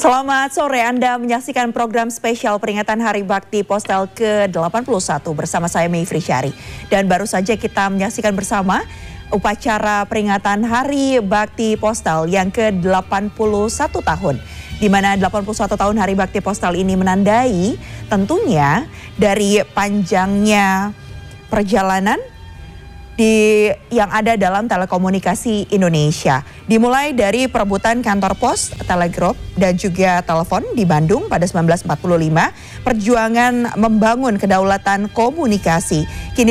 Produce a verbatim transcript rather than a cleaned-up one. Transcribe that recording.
Selamat sore, Anda menyaksikan program spesial peringatan Hari Bakti Postal ke delapan puluh satu bersama saya Mayfri Syari. Dan baru saja kita menyaksikan bersama upacara peringatan Hari Bakti Postal yang ke delapan puluh satu tahun. Di mana delapan puluh satu tahun Hari Bakti Postal ini menandai tentunya dari panjangnya perjalanan di yang ada dalam telekomunikasi Indonesia. Dimulai dari perebutan kantor pos, telegraf dan juga telepon di Bandung pada seribu sembilan ratus empat puluh lima, perjuangan membangun kedaulatan komunikasi. Kini